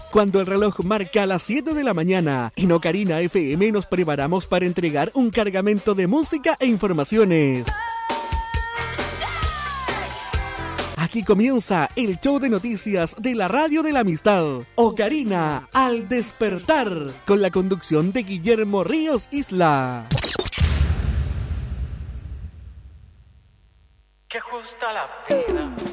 Cuando el reloj marca las 7 de la mañana, en Ocarina FM nos preparamos para entregar un cargamento de música e informaciones. Aquí comienza el show de noticias de la Radio de la Amistad, Ocarina al despertar, con la conducción de Guillermo Ríos Isla. Qué justa la vida.